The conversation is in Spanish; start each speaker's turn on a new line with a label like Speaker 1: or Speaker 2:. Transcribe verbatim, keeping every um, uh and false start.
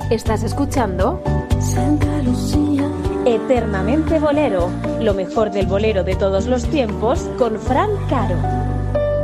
Speaker 1: Estás escuchando
Speaker 2: Santa Lucía.
Speaker 3: Eternamente Bolero, lo mejor del bolero de todos los tiempos con Fran Caro.